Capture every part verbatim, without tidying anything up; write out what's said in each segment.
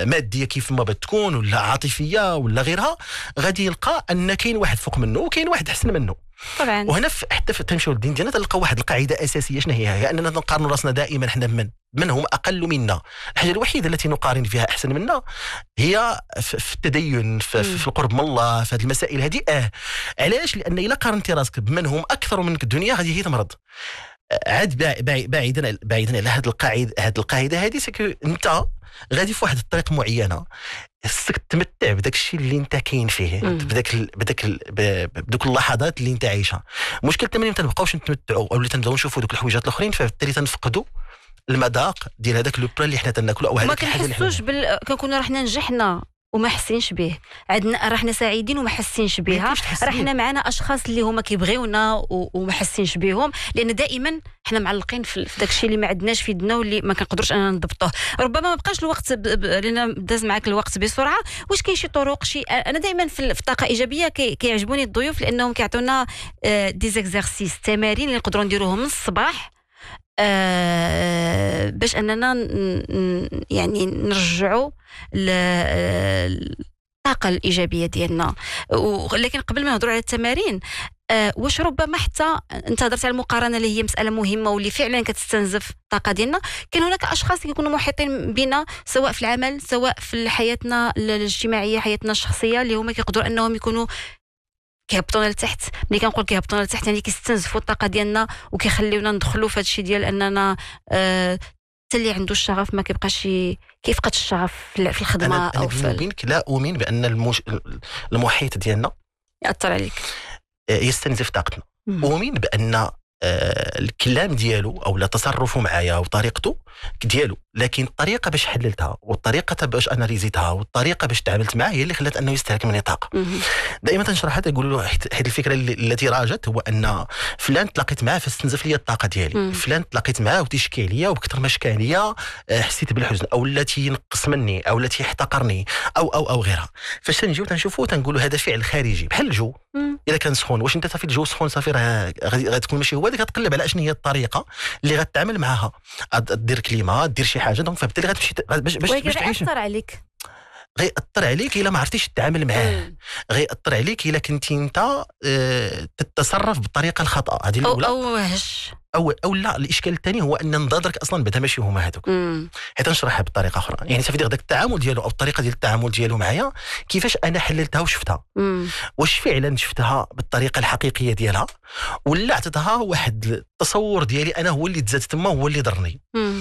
ماديه كيف ما بتكون ولا عاطفيه ولا غيرها، غادي يلقى ان كاين واحد فوق منه وكاين واحد احسن منه. طبعا. وهنا حتى في تمشيو للدين ديالنا تلقى واحد القاعده اساسيه، شنو هي؟ هي اننا نقارن راسنا دائما حنا بمن من هم اقل منا. الحاجه الوحيده التي نقارن فيها احسن منا هي في التدين، في, في القرب من الله، في هذه المسائل هذه. اه علاش؟ لان الا قارنتي راسك بمن هم اكثر منك الدنيا غادي هي تمرض. عاد بعيدا بعيدا على هذه القاعده هذه القاعده هذه سكو انت غادي في واحد الطريق معينه خصك تمتع بداك الشيء اللي انت كاين فيه، بداك بداك بدوك اللحظات اللي انت عايشها. المشكل تمني ما تنبقاوش نتمتعوا او اللي تنبداو نشوفوا دوك الحويجات الاخرين، فبالتالي تنفقدوا المذاق ديال هذاك لو بلا اللي حنا تناكلوا او هذيك الحاجه اللي حنا ما كنحسوش بال... كنكونوا راه حنا نجحنا وما حاسينش به، عندنا راه حنا سعيدين وما حاسينش بها، راه حنا معنا اشخاص اللي هما كيبغيونا وما حاسينش بهم، لان دائما حنا معلقين في داك الشيء اللي ما عندناش في يدنا واللي ما كنقدروش اننا نضبطوه. ربما ما بقاش الوقت ب... ب... لان داز معاك الوقت بسرعه. واش كاين شي طرق شي انا دائما في الطاقه ايجابيه كي... كيعجبوني الضيوف لانهم كيعطونا دي زيكزارسيس، تمارين اللي نقدروا نديروهم من الصباح آه باش اننا يعني نرجعوا الطاقه الايجابيه ديالنا. ولكن قبل ما نهضروا على التمارين آه واش ربما حتى انت هضرت على المقارنه اللي هي مساله مهمه واللي فعلا كتستنزف الطاقه ديالنا، كاين هناك اشخاص كيكونوا محيطين بنا سواء في العمل سواء في حياتنا الاجتماعيه حياتنا الشخصيه اللي هما كيقدروا انهم يكونوا كيهبطونا لتحت. ملي كنقول كيهبطونا لتحت يعني كيستنزفوا الطاقه ديالنا وكيخليونا ندخلوا في هذا الشيء ديال اننا آه اللي عنده الشغف ما كيبقاش كيفقد الشغف في الخدمه. أنا او أنا في بينك لا اؤمن بان المش... المحيط ديالنا ياثر عليك يستنزف طاقتنا. اؤمن بان الكلام ديالو او لا تصرفه معايا وطريقته ديالو، لكن الطريقه باش حللتها والطريقه باش اناليزيتها والطريقه باش تعاملت معاه هي اللي خلات انه يستهلك مني طاقه. دائما تنشرحها تقول له حيت الفكره التي راجت هو ان فلان تلاقيت معاه فاستنزف لي الطاقه ديالي، مم. فلان تلاقيت معاه وتشكي ليا وبكثر ما شكى ليا حسيت بالحزن او التي ينقص مني او التي يحتقرني او او او غيرها. فاش تنجيو تنشوفوا تنقولوا هذا فعل خارجي بحال الجو. اذا كان سخون واش انت في الجو سخون صافي راه غتكون ماشي هو اللي كتقلب على شنو هي الطريقه اللي غتعامل معها، دير كليمه دير شي حاجه دونك فبالتالي غتمشي باش باش باش تعيش. غيأثر عليك غيأثر عليك الا ما عرفتيش تتعامل معاه، غيأثر عليك الا كنتي انت اه تتصرف بالطريقه الخطا. هذه الاولى او هش او او لا. الاشكال الثاني هو ان نضادرك اصلا بعدا ماشي هما هذوك، حيت نشرحها بطريقه اخرى. يعني صافي داك التعامل ديالو او الطريقه ديال التعامل ديالو معايا كيفاش انا حللتها وشفتها، مم. واش فعلا شفتها بالطريقه الحقيقيه ديالها ولا عطيتها واحد التصور ديالي انا هو اللي تزاد تما هو اللي ضرني.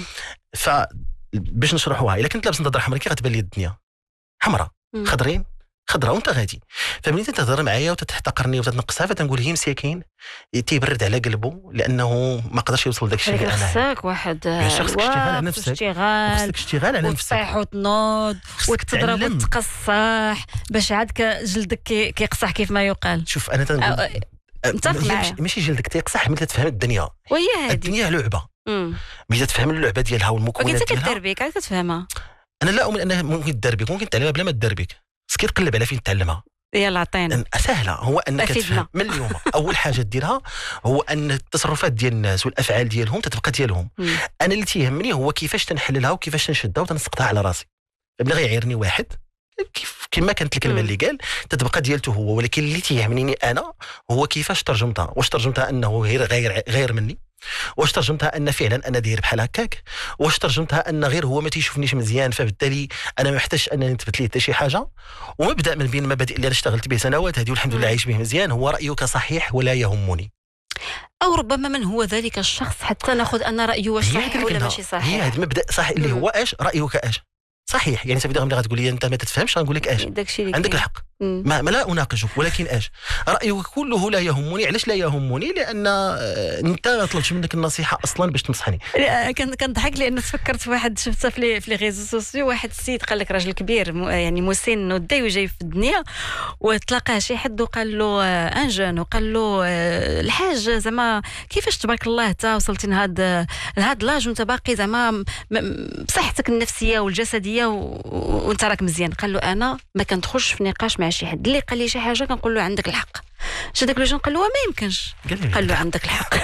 ف باش نشرحوها الا كنت لابس نظاره حمراء كي غتبان لي الدنيا حمراء خضرين خضراء وانت غادي. فملي تهضر معايا وتتحتقرني وتتنقصها فتنقول هي مساكين تيبرد على قلبه لانه ما قدرش يوصل داك الشيء اللي انا. خصك واحد خصك تشتغل على نفسك، خصك تشتغل على نفسك وتصيح وتنوض وتضرب وتقصح باش عاد جلدك كيقصح كيف ما يقال. شوف انا تنقول متفق معايا ماشي جلدك تيقصح ملي تفهم الدنيا وهي هذه الدنيا لعبه. ملي تفهم اللعبه ديالها والمكونات ديالها وكنت كدربيك عاد كتفهمها. انا لا اؤمن انها ممكن تدربك، ممكن تعلمها بلا ما تدربك، خصك تقلب على فين تعلمها. يلا عطينا سهله. هو انك تفهم من اليوم اول حاجه ديرها هو ان التصرفات ديال الناس والافعال ديالهم تتبقى ديالهم. مم. انا اللي تيهمني هو كيفاش تنحللها وكيفاش تنشدها وتنسقطها على راسي. بلا غيعيرني واحد كيف كما كانت الكلمه اللي قال تتبقى ديالته هو، ولكن اللي تيهمني انا هو كيفاش ترجمتها. واش ترجمتها انه غير غير غير مني، واش ترجمتها ان فعلا انا داير بحال هكاك، واش ترجمتها ان غير هو ما تيشوفنيش مزيان فبالتالي انا ما محتاجش انني نثبت ليه حتى شي حاجه. ومبدا من بين المبادئ اللي انا اشتغلت به سنوات هذه والحمد لله عايش به مزيان هو رايك صحيح ولا يهمني. او ربما من هو ذلك الشخص حتى ناخذ ان رايه واش صحيح ولا ماشي صحيح. هي هذا المبدا صح اللي هو اش رايك اش صحيح. يعني صافي ملي غتقول لي انت ما تتفهمش غنقول لك اش عندك الحق، ما, ما لا اناقشك، ولكن اش رايك كله لا يهمني. علاش لا يهمني؟ لان انت ما طلبتش منك النصيحه اصلا باش تنصحني. كنضحك لان تفكرت في واحد شفتها في في لي ريزو سوسيو، واحد السيد قال لك راجل كبير يعني مسن وداي وجاي في الدنيا وتلاقاه شي حد وقال له ان جون وقال له الحاج زعما كيفاش تبارك الله حتى وصلتي لهذا لهذا لاج وانت باقي زعما بصحتك النفسيه والجسديه وانت راك مزيان. قال له انا ما كندخلش في نقاش مع شي حد اللي قال لي شي حاجه كنقول له عندك الحق. شا داك الوجه قال له ما يمكنش، قال له عندك الحق.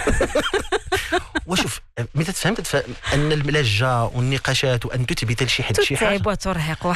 وشوف متى تفهم تفهم ان الملجه والنقاشات وان تثبت لشي حد شي حاجه تتعب وترهق